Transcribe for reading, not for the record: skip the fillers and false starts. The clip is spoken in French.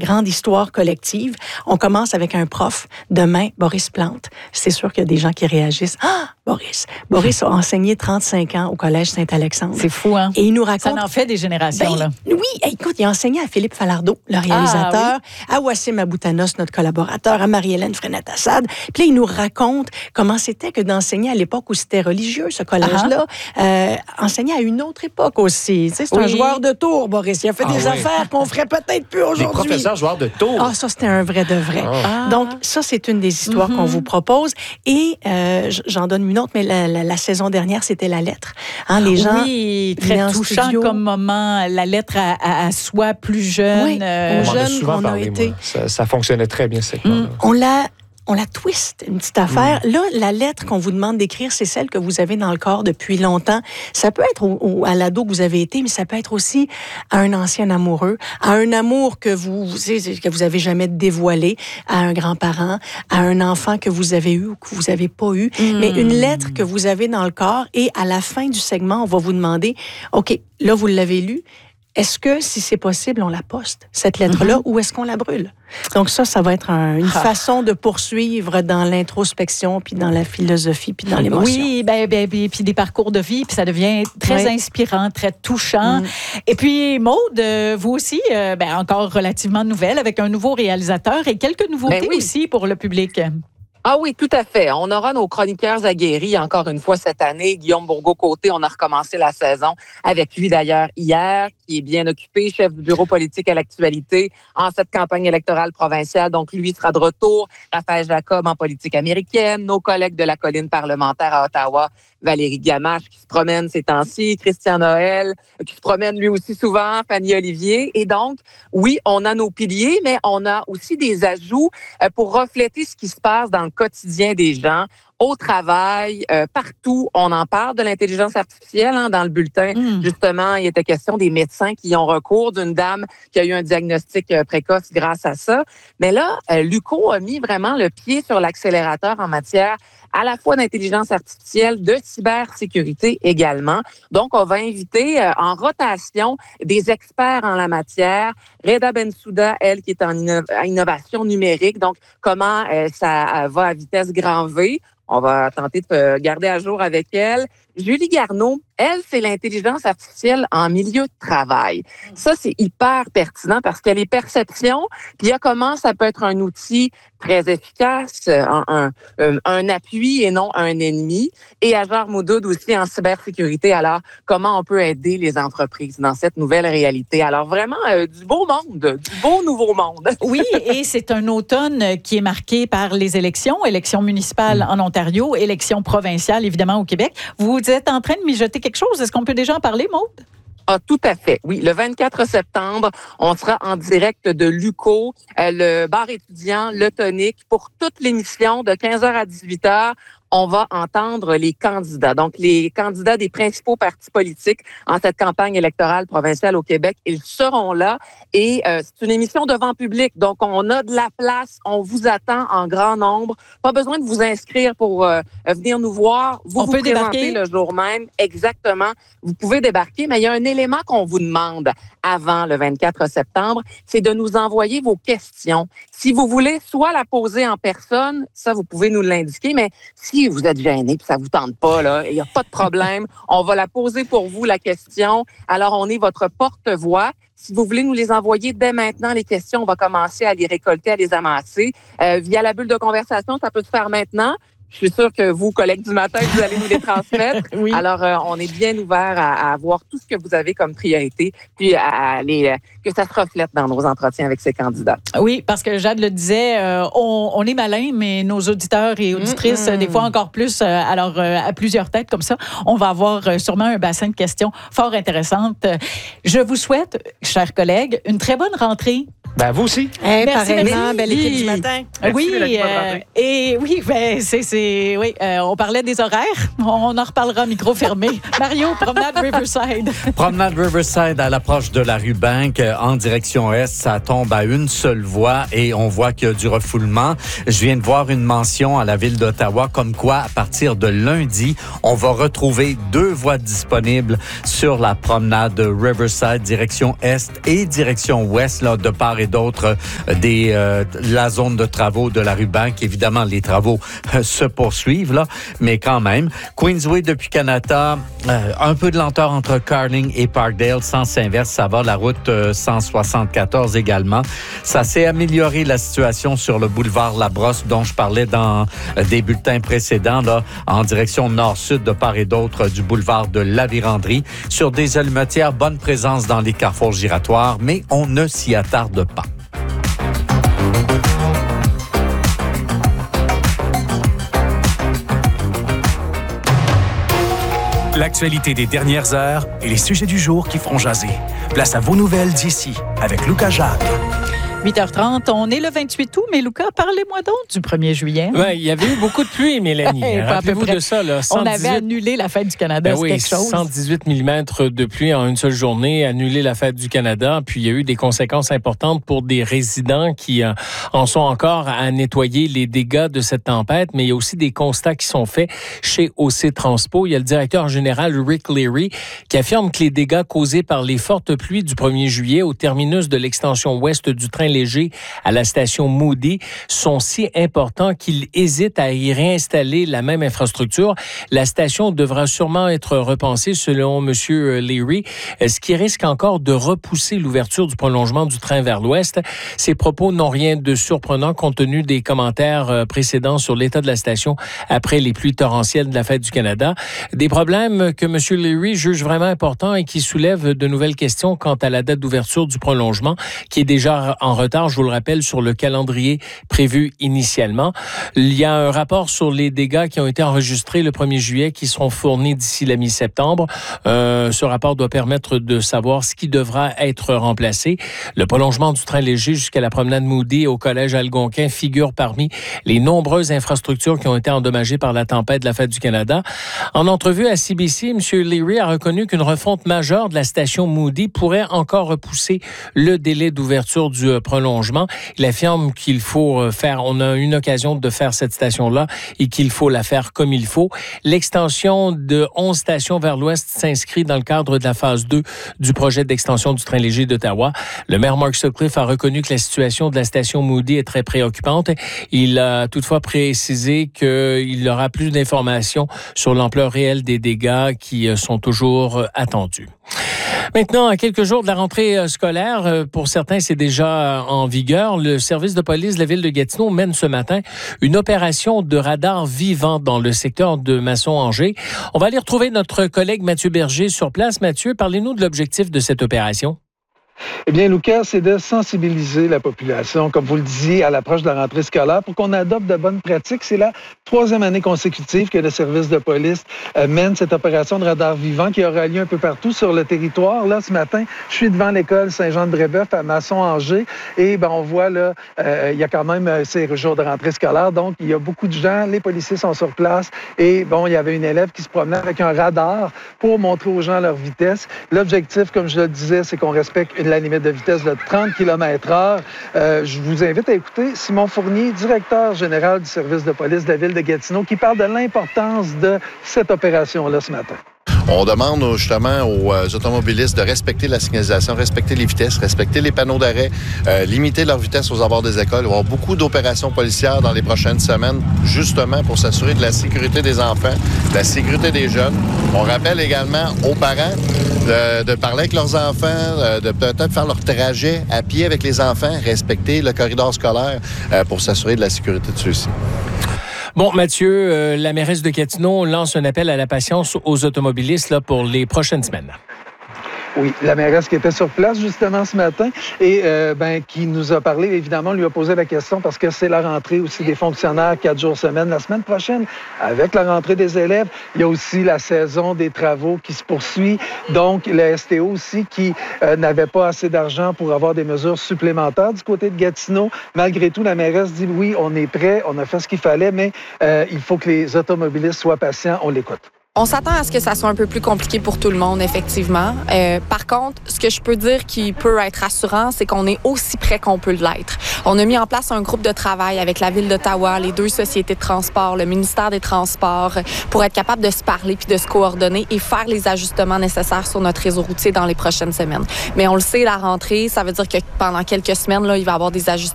grande histoire collective. On commence avec un prof. Demain, Boris Plante. C'est sûr qu'il y a des gens qui réagissent. Ah, Boris. Boris a enseigné 35 ans au Collège Saint-Alexandre. C'est fou, hein? Et il nous raconte... Ça en fait des générations, là. Oui, écoute, il a enseigné à Philippe Falardeau, le réalisateur, à Wassim Aboutanos, notre collaborateur, à Marie-Hélène Frenette-Assad. Puis là, il nous raconte comment c'était que d'enseigner à l'époque où c'était religieux, ce collège-là. Enseigner à une autre époque aussi. Tu sais, c'est un joueur de tour, Boris. Il a fait des affaires qu'on ferait peut-être plus aujourd'hui. Des professeurs joueurs de tour. Ah, ça, c'était un vrai de vrai. Donc, ça, c'est une des histoires qu'on vous propose. Et j'en donne une autre, mais la saison dernière, c'était la lettre. Hein, les gens... Oui, très touchant comme moment. La lettre à soi plus jeune. Oui, on en a souvent parlé, moi. Ça fonctionnait très bien, cette là. On la twist, une petite affaire. Là, la lettre qu'on vous demande d'écrire, c'est celle que vous avez dans le corps depuis longtemps. Ça peut être à l'ado que vous avez été, mais ça peut être aussi à un ancien amoureux, à un amour que vous avez jamais dévoilé, à un grand-parent, à un enfant que vous avez eu ou que vous avez pas eu. Mais une lettre que vous avez dans le corps et à la fin du segment, on va vous demander, OK, là, vous l'avez lu. Est-ce que, si c'est possible, on la poste, cette lettre-là, ou est-ce qu'on la brûle? Donc ça va être une façon de poursuivre dans l'introspection, puis dans la philosophie, puis dans l'émotion. Oui, puis des parcours de vie, puis ça devient très inspirant, très touchant. Et puis, Maude, vous aussi, encore relativement nouvelle, avec un nouveau réalisateur et quelques nouveautés aussi pour le public. Ah oui, tout à fait. On aura nos chroniqueurs aguerris encore une fois cette année. Guillaume Bourgault-Côté, on a recommencé la saison avec lui d'ailleurs hier, qui est bien occupé, chef du bureau politique à l'actualité en cette campagne électorale provinciale. Donc, lui sera de retour. Raphaël Jacob en politique américaine. Nos collègues de la colline parlementaire à Ottawa, Valérie Gamache qui se promène ces temps-ci, Christian Noël qui se promène lui aussi souvent, Fanny Olivier. Et donc, oui, on a nos piliers, mais on a aussi des ajouts pour refléter ce qui se passe dans le quotidien des gens, au travail, partout. On en parle de l'intelligence artificielle dans le bulletin. Justement, il était question des médecins qui ont recours, d'une dame qui a eu un diagnostic précoce grâce à ça. Mais là, l'UQO a mis vraiment le pied sur l'accélérateur en matière à la fois d'intelligence artificielle, de cybersécurité également. Donc, on va inviter en rotation des experts en la matière. Reda Bensouda, elle, qui est en innovation numérique. Donc, comment ça va à vitesse grand V. On va tenter de garder à jour avec elle. Julie Garneau, elle, c'est l'intelligence artificielle en milieu de travail. Ça, c'est hyper pertinent parce qu'il y a les perceptions, puis il y a comment ça peut être un outil très efficace, un appui et non un ennemi. Et Ajar Moudoud aussi en cybersécurité. Alors, comment on peut aider les entreprises dans cette nouvelle réalité? Alors, vraiment, du beau monde, du beau nouveau monde. Oui, et c'est un automne qui est marqué par les élections municipales en Ontario, élections provinciales, évidemment, au Québec. Vous êtes en train de mijoter quelque chose. Est-ce qu'on peut déjà en parler, Maude? Ah, tout à fait. Oui, le 24 septembre, on sera en direct de l'UQO, le bar étudiant, le tonique, pour toute l'émission de 15h à 18h. On va entendre les candidats. Donc, les candidats des principaux partis politiques en cette campagne électorale provinciale au Québec, ils seront là. Et c'est une émission devant public. Donc, on a de la place. On vous attend en grand nombre. Pas besoin de vous inscrire pour venir nous voir. Vous présentez débarquer le jour même. Exactement. Vous pouvez débarquer. Mais il y a un élément qu'on vous demande avant le 24 septembre, c'est de nous envoyer vos questions. Si vous voulez soit la poser en personne, ça, vous pouvez nous l'indiquer. Mais si vous êtes gêné puis ça vous tente pas, là, il n'y a pas de problème. On va la poser pour vous, la question. Alors, on est votre porte-voix. Si vous voulez nous les envoyer dès maintenant, les questions, on va commencer à les récolter, à les amasser. Via la bulle de conversation, ça peut se faire maintenant. Je suis sûre que vous, collègues du matin, vous allez nous les transmettre. Oui. Alors, on est bien ouvert à voir tout ce que vous avez comme priorité, puis que ça se reflète dans nos entretiens avec ces candidats. Oui, parce que Jade le disait, on est malin, mais nos auditeurs et auditrices, des fois encore plus, alors à plusieurs têtes comme ça, on va avoir sûrement un bassin de questions fort intéressantes. Je vous souhaite, chers collègues, une très bonne rentrée. Ben, vous aussi. Merci, belle équipe du matin. Oui, et oui, on parlait des horaires. On en reparlera micro fermé. Mario, promenade Riverside. Promenade Riverside à l'approche de la rue Bank en direction est. Ça tombe à une seule voie et on voit qu'il y a du refoulement. Je viens de voir une mention à la ville d'Ottawa comme quoi, à partir de lundi, on va retrouver 2 voies disponibles sur la promenade Riverside, direction est et direction ouest, là, de part part et d'autre la zone de travaux de la rue Bank. Évidemment, les travaux se poursuivent, là, mais quand même. Queensway depuis Canada, un peu de lenteur entre Carling et Parkdale, sens inverse, ça va. La route 174 également. Ça s'est amélioré, la situation sur le boulevard Labrosse, dont je parlais dans des bulletins précédents, là, en direction nord-sud de part et d'autre du boulevard de la Vérandrie. Sur des allumetières, bonne présence dans les carrefours giratoires, mais on ne s'y attarde pas. L'actualité des dernières heures et les sujets du jour qui feront jaser. Place à vos nouvelles d'ici avec Lucas Jacques. 8h30, on est le 28 août, mais Lucas, parlez-moi donc du 1er juillet. Ouais, il y avait eu beaucoup de pluie, Mélanie. Rappelez-vous de ça. Là, 118... On avait annulé la fête du Canada, c'est quelque chose. 118 mm de pluie en une seule journée, annulé la fête du Canada. Puis il y a eu des conséquences importantes pour des résidents qui en sont encore à nettoyer les dégâts de cette tempête. Mais il y a aussi des constats qui sont faits chez OC Transpo. Il y a le directeur général Rick Leary qui affirme que les dégâts causés par les fortes pluies du 1er juillet au terminus de l'extension ouest du train léger à la station Moody sont si importants qu'il hésite à y réinstaller la même infrastructure. La station devra sûrement être repensée selon M. Leary, ce qui risque encore de repousser l'ouverture du prolongement du train vers l'ouest. Ces propos n'ont rien de surprenant compte tenu des commentaires précédents sur l'état de la station après les pluies torrentielles de la Fête du Canada. Des problèmes que M. Leary juge vraiment importants et qui soulèvent de nouvelles questions quant à la date d'ouverture du prolongement qui est déjà en retard, je vous le rappelle, sur le calendrier prévu initialement. Il y a un rapport sur les dégâts qui ont été enregistrés le 1er juillet qui seront fournis d'ici la mi-septembre. Ce rapport doit permettre de savoir ce qui devra être remplacé. Le prolongement du train léger jusqu'à la promenade Moody au collège Algonquin figure parmi les nombreuses infrastructures qui ont été endommagées par la tempête de la Fête du Canada. En entrevue à CBC, M. Leary a reconnu qu'une refonte majeure de la station Moody pourrait encore repousser le délai d'ouverture du prolongement. Il affirme qu'il faut on a une occasion de faire cette station-là et qu'il faut la faire comme il faut. L'extension de 11 stations vers l'ouest s'inscrit dans le cadre de la phase 2 du projet d'extension du train léger d'Ottawa. Le maire Mark Sutcliffe a reconnu que la situation de la station Moody est très préoccupante. Il a toutefois précisé qu'il y aura plus d'informations sur l'ampleur réelle des dégâts qui sont toujours attendus. Maintenant, à quelques jours de la rentrée scolaire, pour certains, c'est déjà en vigueur. Le service de police de la ville de Gatineau mène ce matin une opération de radar vivant dans le secteur de Masson-Angers. On va aller retrouver notre collègue Mathieu Berger sur place. Mathieu, parlez-nous de l'objectif de cette opération. Eh bien, Lucas, c'est de sensibiliser la population, comme vous le disiez, à l'approche de la rentrée scolaire pour qu'on adopte de bonnes pratiques. C'est la 3e année consécutive que le service de police mène cette opération de radar vivant qui aura lieu un peu partout sur le territoire. Là, ce matin, je suis devant l'école Saint-Jean-de-Brébeuf à Masson-Angers et on voit là, il y a quand même ces jours de rentrée scolaire. Donc, il y a beaucoup de gens, les policiers sont sur place et il y avait une élève qui se promenait avec un radar pour montrer aux gens leur vitesse. L'objectif, comme je le disais, c'est qu'on respecte la limite de vitesse de 30 km/h. Je vous invite à écouter Simon Fournier, directeur général du service de police de la ville de Gatineau, qui parle de l'importance de cette opération-là ce matin. On demande justement aux automobilistes de respecter la signalisation, respecter les vitesses, respecter les panneaux d'arrêt, limiter leur vitesse aux abords des écoles. Il va y avoir beaucoup d'opérations policières dans les prochaines semaines, justement pour s'assurer de la sécurité des enfants, de la sécurité des jeunes. On rappelle également aux parents de parler avec leurs enfants, de peut-être faire leur trajet à pied avec les enfants, respecter le corridor scolaire pour s'assurer de la sécurité de ceux-ci. Bon, Mathieu, la mairesse de Gatineau lance un appel à la patience aux automobilistes là, pour les prochaines semaines. Oui, la mairesse qui était sur place justement ce matin et qui nous a parlé, évidemment, lui a posé la question parce que c'est la rentrée aussi des fonctionnaires 4 jours semaine. La semaine prochaine, avec la rentrée des élèves, il y a aussi la saison des travaux qui se poursuit. Donc, le STO aussi qui n'avait pas assez d'argent pour avoir des mesures supplémentaires du côté de Gatineau. Malgré tout, la mairesse dit oui, on est prêt, on a fait ce qu'il fallait, mais il faut que les automobilistes soient patients. On l'écoute. On s'attend à ce que ça soit un peu plus compliqué pour tout le monde, effectivement. Par contre, ce que je peux dire qui peut être rassurant, c'est qu'on est aussi près qu'on peut l'être. On a mis en place un groupe de travail avec la Ville d'Ottawa, les 2 sociétés de transport, le ministère des Transports, pour être capable de se parler puis de se coordonner et faire les ajustements nécessaires sur notre réseau routier dans les prochaines semaines. Mais on le sait, la rentrée, ça veut dire que pendant quelques semaines, là, il va y avoir des ajustements